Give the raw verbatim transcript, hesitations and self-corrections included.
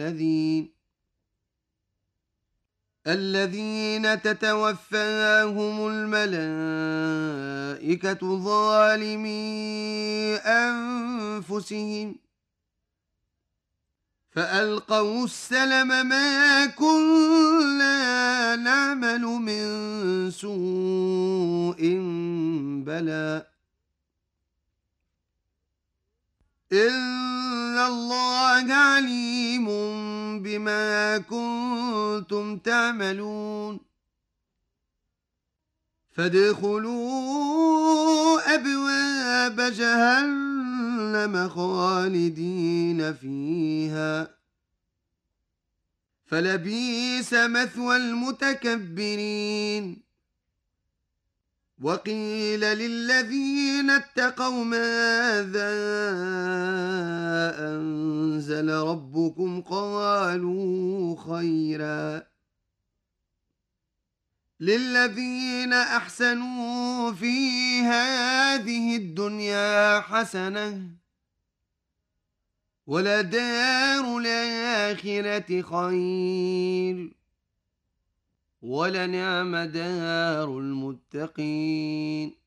الذين الذين تتوفاهم الملائكة ظالمي أنفسهم فألقوا السلم ما كنا نعمل من سوء بلى إن الله عليم بما كنتم تعملون فادخلوا أبواب جهنم خالدين فيها فلبئس مثوى المتكبرين وقيل للذين اتقوا ماذا أنزل ربكم قالوا خيرا للذين أحسنوا في هذه الدنيا حسنة ولدار الآخرة خير ولنعم دار المتقين